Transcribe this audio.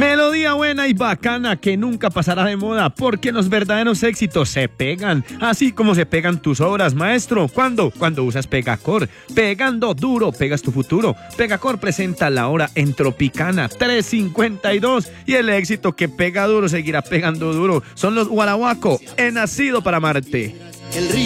Melodía buena y bacana que nunca pasará de moda, porque los verdaderos éxitos se pegan, así como se pegan tus obras, maestro. ¿Cuándo? Cuando usas Pegacor. Pegando duro, pegas tu futuro. Pegacor presenta la hora en Tropicana 352 y el éxito que pega duro seguirá pegando duro. Son los Guaraguaco, he nacido para amarte. El río